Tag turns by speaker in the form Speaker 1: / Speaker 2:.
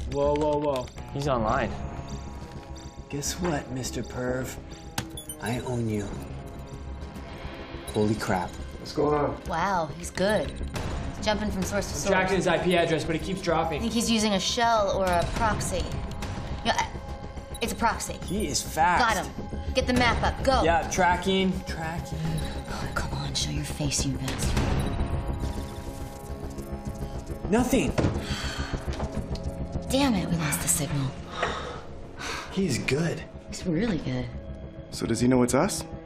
Speaker 1: Whoa, whoa, whoa.
Speaker 2: He's online.
Speaker 3: Guess what, Mr. Perv? I own you. Holy crap.
Speaker 4: What's going on?
Speaker 5: Wow, he's good. He's jumping from source to source.
Speaker 1: Tracked his IP address, but it keeps
Speaker 5: I
Speaker 1: dropping.
Speaker 5: think he's using a shell or a proxy. Yeah, it's a proxy.
Speaker 3: He is fast.
Speaker 5: Got him. Get the map up. Go.
Speaker 1: Yeah, tracking.
Speaker 5: Oh, come on, show your face, you bastard.
Speaker 3: Nothing.
Speaker 5: Damn it, we lost the signal.
Speaker 4: He's good.
Speaker 5: He's really good.
Speaker 4: So does he know it's us?